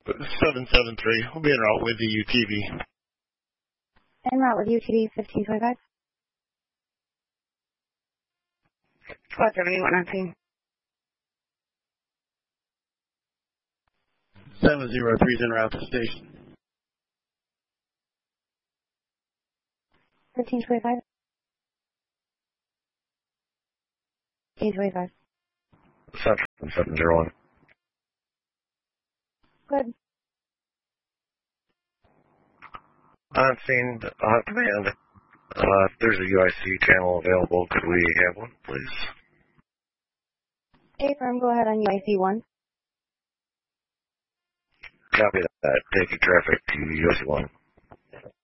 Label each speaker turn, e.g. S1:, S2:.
S1: 773. We'll be en route with the UTV.
S2: En route with UTV 1525. Squad 7119.
S1: 703 is en route to station.
S2: 1525. 1525.
S3: Central 701.
S2: Good.
S3: On scene, command. If there's a UIC channel available, could we have one, please?
S2: Okay, firm, go ahead on UIC 1.
S3: Copy that. Taking traffic to UIC 1.